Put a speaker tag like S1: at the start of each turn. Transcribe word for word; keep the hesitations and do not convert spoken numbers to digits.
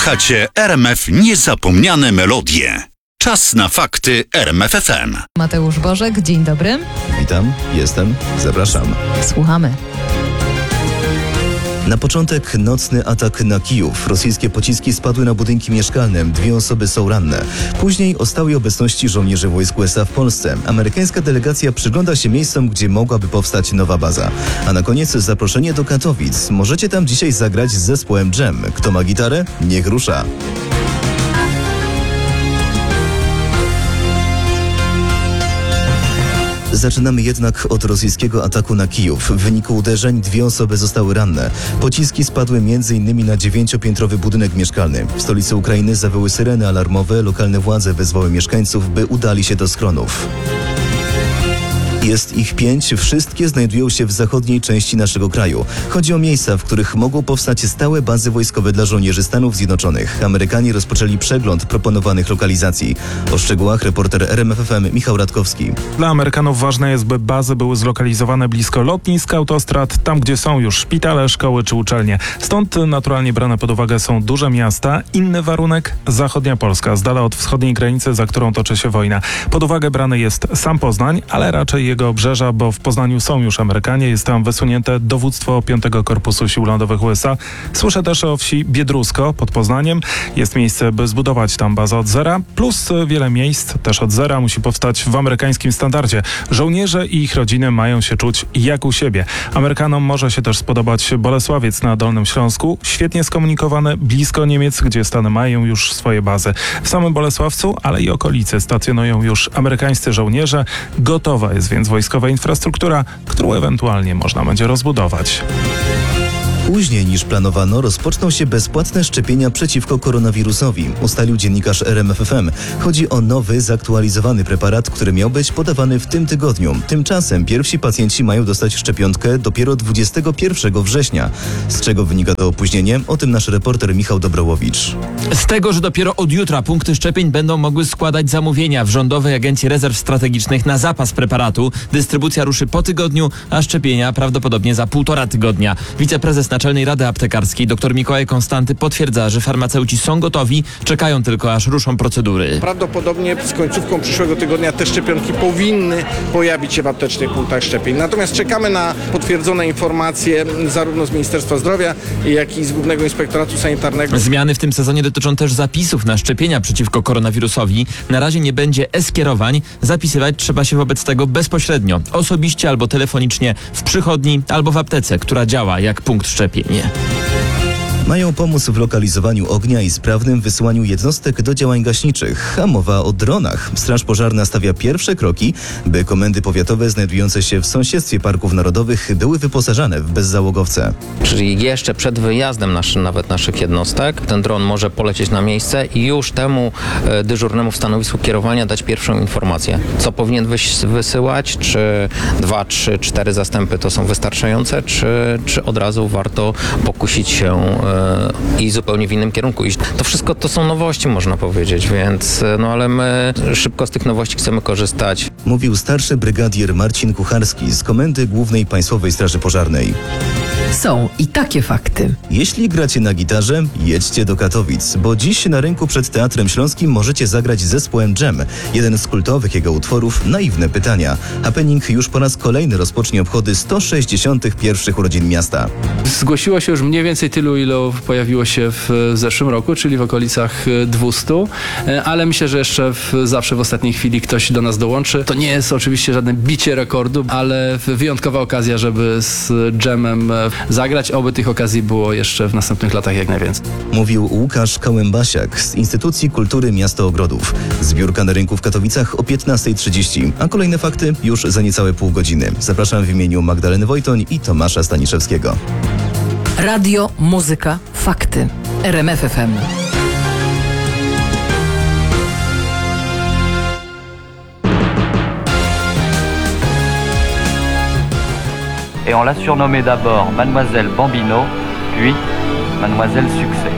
S1: Słuchacie R M F Niezapomniane Melodie. Czas na fakty R M F F M.
S2: Mateusz Bożek, dzień dobry.
S3: Witam, jestem, zapraszam.
S2: Słuchamy.
S3: Na początek nocny atak na Kijów. Rosyjskie pociski spadły na budynki mieszkalne. Dwie osoby są ranne. Później o stałej obecności żołnierzy wojsk U S A w Polsce. Amerykańska delegacja przygląda się miejscom, gdzie mogłaby powstać nowa baza. A na koniec zaproszenie do Katowic. Możecie tam dzisiaj zagrać z zespołem Dżem. Kto ma gitarę? Niech rusza. Zaczynamy jednak od rosyjskiego ataku na Kijów. W wyniku uderzeń dwie osoby zostały ranne. Pociski spadły między innymi na dziewięciopiętrowy budynek mieszkalny. W stolicy Ukrainy zawyły syreny alarmowe. Lokalne władze wezwały mieszkańców, by udali się do schronów. Jest ich pięć, wszystkie znajdują się w zachodniej części naszego kraju. Chodzi o miejsca, w których mogą powstać stałe bazy wojskowe dla żołnierzy Stanów Zjednoczonych. Amerykanie rozpoczęli przegląd proponowanych lokalizacji. O szczegółach reporter R M F F M Michał Radkowski.
S4: Dla Amerykanów ważne jest, by bazy były zlokalizowane blisko lotnisk, autostrad, tam gdzie są już szpitale, szkoły czy uczelnie. Stąd naturalnie brane pod uwagę są duże miasta. Inny warunek – zachodnia Polska, z dala od wschodniej granicy, za którą toczy się wojna. Pod uwagę brany jest sam Poznań, ale raczej jego obrzeża, bo w Poznaniu są już Amerykanie, jest tam wysunięte dowództwo piątego Korpusu Sił Lądowych U S A. Słyszę też o wsi Biedrusko pod Poznaniem. Jest miejsce, by zbudować tam bazę od zera, plus wiele miejsc też od zera musi powstać w amerykańskim standardzie. Żołnierze i ich rodziny mają się czuć jak u siebie. Amerykanom może się też spodobać Bolesławiec na Dolnym Śląsku, świetnie skomunikowany, blisko Niemiec, gdzie Stany mają już swoje bazy. W samym Bolesławcu, ale i okolicy stacjonują już amerykańscy żołnierze. Gotowa jest więc wojskowa infrastruktura, którą ewentualnie można będzie rozbudować.
S3: Później niż planowano rozpoczną się bezpłatne szczepienia przeciwko koronawirusowi, ustalił dziennikarz R M F F M. Chodzi o nowy, zaktualizowany preparat, który miał być podawany w tym tygodniu. Tymczasem pierwsi pacjenci mają dostać szczepionkę dopiero dwudziestego pierwszego września. Z czego wynika to opóźnienie? O tym nasz reporter Michał Dobrołowicz.
S5: Z tego, że dopiero od jutra punkty szczepień będą mogły składać zamówienia w Rządowej Agencji Rezerw Strategicznych na zapas preparatu. Dystrybucja ruszy po tygodniu, a szczepienia prawdopodobnie za półtora tygodnia. Wiceprezes Naczelnej Rady Aptekarskiej dr Mikołaj Konstanty potwierdza, że farmaceuci są gotowi, czekają tylko aż ruszą procedury.
S6: Prawdopodobnie z końcówką przyszłego tygodnia te szczepionki powinny pojawić się w aptecznych punktach szczepień. Natomiast czekamy na potwierdzone informacje zarówno z Ministerstwa Zdrowia, jak i z Głównego Inspektoratu Sanitarnego.
S5: Zmiany w tym sezonie dotyczą też zapisów na szczepienia przeciwko koronawirusowi. Na razie nie będzie e-skierowań. Zapisywać trzeba się wobec tego bezpośrednio, osobiście albo telefonicznie w przychodni albo w aptece, która działa jak punkt szczepień.
S3: Mają pomóc w lokalizowaniu ognia i sprawnym wysyłaniu jednostek do działań gaśniczych. A mowa o dronach. Straż Pożarna stawia pierwsze kroki, by komendy powiatowe znajdujące się w sąsiedztwie parków narodowych były wyposażane w bezzałogowce.
S7: Czyli jeszcze przed wyjazdem naszy, nawet naszych jednostek ten dron może polecieć na miejsce i już temu e, dyżurnemu w stanowisku kierowania dać pierwszą informację. Co powinien wyś- wysyłać? Czy dwa, trzy, cztery zastępy to są wystarczające? Czy, czy od razu warto pokusić się e, i zupełnie w innym kierunku iść. To wszystko to są nowości, można powiedzieć, więc no ale my szybko z tych nowości chcemy korzystać.
S3: Mówił starszy brygadier Marcin Kucharski z Komendy Głównej Państwowej Straży Pożarnej.
S2: Są i takie fakty.
S3: Jeśli gracie na gitarze, jedźcie do Katowic, bo dziś na rynku przed Teatrem Śląskim możecie zagrać z zespołem Dżem. Jeden z kultowych jego utworów Naiwne pytania. Happening już po raz kolejny rozpocznie obchody sto sześćdziesiątych pierwszych urodzin miasta.
S8: Zgłosiło się już mniej więcej tylu, ilu pojawiło się w zeszłym roku, czyli w okolicach dwustu, ale myślę, że jeszcze w, zawsze w ostatniej chwili ktoś do nas dołączy. To nie jest oczywiście żadne bicie rekordu, ale wyjątkowa okazja, żeby z Dżemem zagrać. Oby tych okazji było jeszcze w następnych latach jak najwięcej.
S3: Mówił Łukasz Kałębasiak z Instytucji Kultury Miasto Ogrodów. Zbiórka na rynku w Katowicach o piętnasta trzydzieści, a kolejne fakty już za niecałe pół godziny. Zapraszam w imieniu Magdaleny Wojtoń i Tomasza Staniszewskiego.
S2: Radio, muzyka, fakty. R M F F M.
S9: Et on l'a surnommée d'abord Mademoiselle Bambino, puis Mademoiselle Succès.